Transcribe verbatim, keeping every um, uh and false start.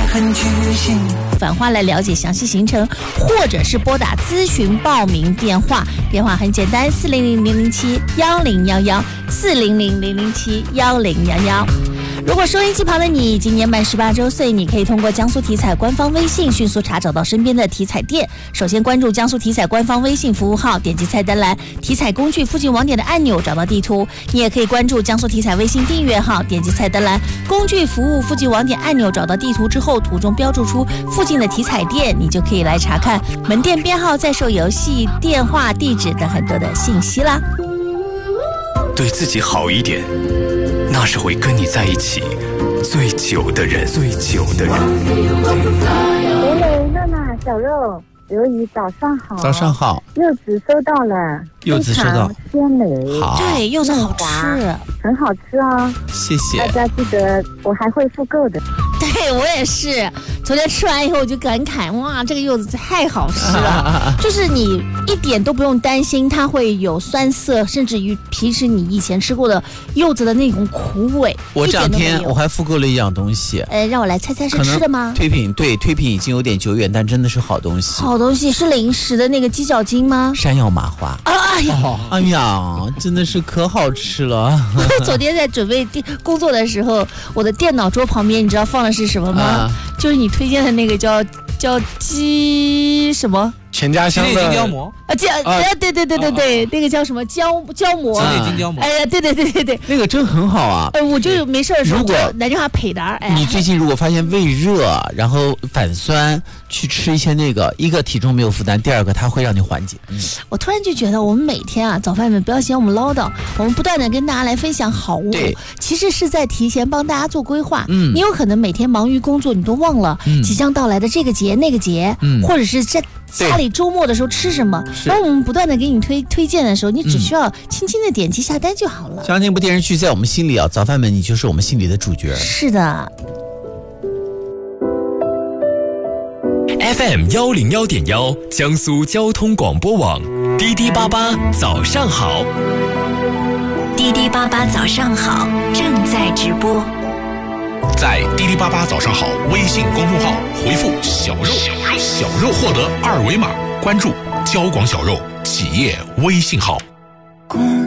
很具性。 反话来了解详细行程，或者是拨打咨询报名电话，电话很简单，四零零零零七幺零幺幺，四零零零零七幺零幺幺。如果收音机旁的你今年满十八周岁，你可以通过江苏体彩官方微信迅速查找到身边的体彩店。首先关注江苏体彩官方微信服务号，点击菜单栏体彩工具附近网点的按钮，找到地图。你也可以关注江苏体彩微信订阅号，点击菜单栏工具服务附近网点按钮，找到地图之后，图中标注出附近的体彩店，你就可以来查看门店编号、在售游戏、电话、地址等很多的信息啦。 对自己好一点，那是会跟你在一起最久的人，最久的人。 喂喂，娜娜，小肉，刘姨，早上好。 早上好。 柚子收到了， 柚子收到， 鲜美。 好， 对，柚子好吃， 很好吃哦。 谢谢。 大家记得，我还会复购的。 对，我也是。昨天吃完以后我就感慨，哇，这个柚子太好吃了，就是你一点都不用担心它会有酸涩，甚至于平时你以前吃过的柚子的那种苦味。 我这两天我还复购了一样东西， 呃，让我来猜猜是吃的吗？ 推品，对，推品已经有点久远，但真的是好东西。 好东西是零食的那个鸡脚筋吗？ 山药麻花。 啊哎呀， 哦、哎呀，真的是可好吃了。 昨天在准备工作的时候，我的电脑桌旁边，你知道放的是什么吗？啊、就是你推荐的那个叫叫鸡什么？ 全家香的金胶膜啊，胶啊，对对对对对，那个叫什么胶胶膜？ 内金胶膜。 哎呀，对对对对对， 那个真很好啊。 呃，我就没事的时候如果打电话陪的。哎， 你最近如果发现胃热，然后反酸，去吃一些那个，一个体重没有负担，第二个它会让你缓解。嗯， 我突然就觉得，我们每天啊，早饭们不要嫌我们唠叨，我们不断的跟大家来分享好物，其实是在提前帮大家做规划。嗯，你有可能每天忙于工作，你都忘了、嗯、即将到来的这个节那个节，嗯，或者是在家里周末的时候吃什么，然后我们不断的给你推推荐的时候，你只需要轻轻的点击下单就好了。 像那部电视剧在我们心里啊，早饭们你就是我们心里的主角。 是的。 F M 幺零幺点幺，江苏交通广播网，滴滴八八早上好， 滴滴八八早上好正在直播。 在滴滴八八早上好微信公众号回复小肉小肉获得二维码，关注交广小肉企业微信号。